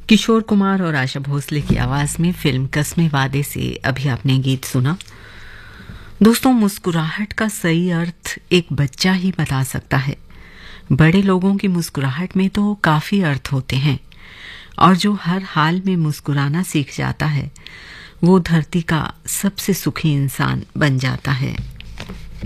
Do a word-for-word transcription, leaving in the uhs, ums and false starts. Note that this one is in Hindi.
किशोर कुमार और आशा भोसले की आवाज में फिल्म कस्मे वादे से अभी आपने गीत सुना। दोस्तों, मुस्कुराहट का सही अर्थ एक बच्चा ही बता सकता है। बड़े लोगों की मुस्कुराहट में तो काफी अर्थ होते हैं, और जो हर हाल में मुस्कुराना सीख जाता है वो धरती का सबसे सुखी इंसान बन जाता है।